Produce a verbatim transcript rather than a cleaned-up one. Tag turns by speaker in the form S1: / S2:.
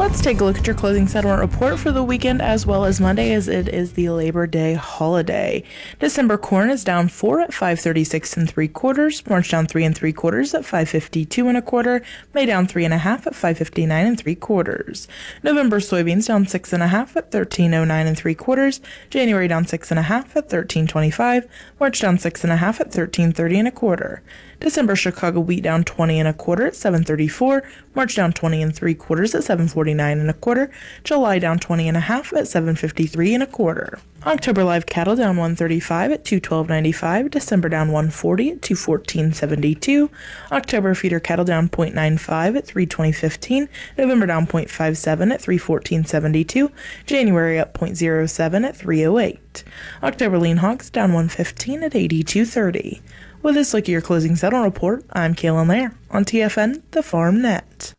S1: Let's take a look at your closing settlement report for the weekend as well as Monday, as it is the Labor Day holiday. December corn is down four at five thirty-six and three quarters. March down three and three quarters at five fifty-two and a quarter. May down three and a half at five fifty-nine and three quarters. November soybeans down six and a half at thirteen oh nine and three quarters. January down six and a half at thirteen twenty-five. March down six and a half at thirteen thirty and a quarter. December Chicago wheat down twenty and a quarter at seven thirty-four. March down twenty and three quarters at seven forty-nine and a quarter. July down twenty and a half at seven fifty-three and a quarter. October live cattle down one thirty-five at two twelve ninety-five. December down one forty at two fourteen seventy-two. October feeder cattle down zero point nine five at three twenty fifteen. November down zero point five seven at three fourteen seventy-two. January up zero point zero seven at three oh eight. October lean hogs down one fifteen at eighty-two thirty. With this look at your closing settlement report, I'm Kaylin Lair on T F N, the Farm Net.